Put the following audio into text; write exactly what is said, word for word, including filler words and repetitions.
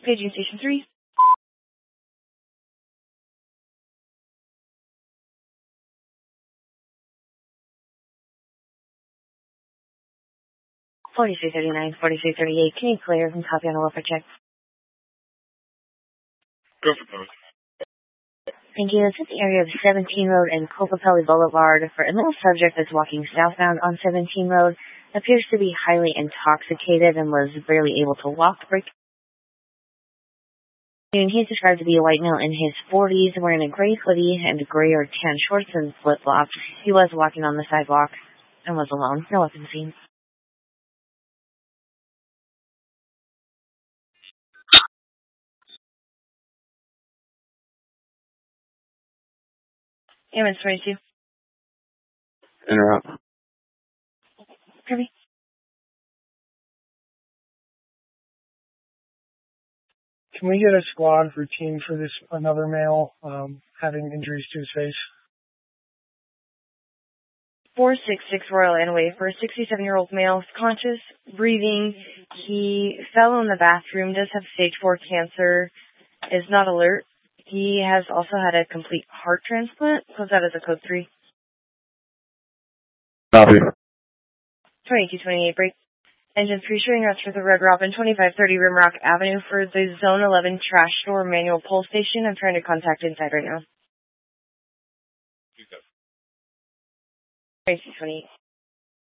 Paging Station three. forty-three thirty-nine, forty-three thirty-eight. Can you clear and copy on a welfare check? Go for both. Thank you. It's at the area of seventeen Road and Cocopelli Boulevard for a little subject that's walking southbound on seventeen Road. Appears to be highly intoxicated and was barely able to walk. Break. He's described to be a white male in his forties, wearing a gray hoodie and gray or tan shorts and flip-flops. He was walking on the sidewalk and was alone. No weapon seen. Ambulance twenty-two. Interrupt. Kirby. Can we get a squad routine for this another male um, having injuries to his face? four six six Royal Anway for a sixty-seven-year-old male, conscious, breathing. He fell in the bathroom, does have stage four cancer, is not alert. He has also had a complete heart transplant. Close out as a code three. Copy. twenty-two twenty-eight break. Engine three showing routes for the Red Robin, twenty-five thirty Rimrock Avenue for the Zone eleven trash store manual pull station. I'm trying to contact inside right now. twenty-two twenty-eight.